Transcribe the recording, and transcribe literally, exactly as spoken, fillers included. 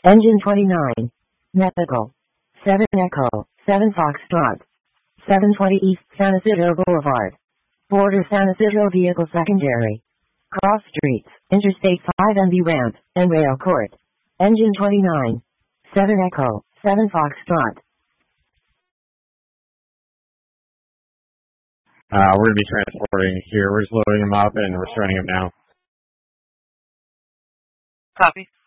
Engine twenty-nine. Medical. seven Echo, seven Foxtrot. seven twenty East San Isidro Boulevard. Border San Isidro Vehicle Secondary. Cross Streets, Interstate five and B Ramp, and Rail Court. Engine twenty-nine. seven Echo, seven Foxtrot. Uh, we're going to be transporting here. We're just loading them up and we're starting them now. Copy.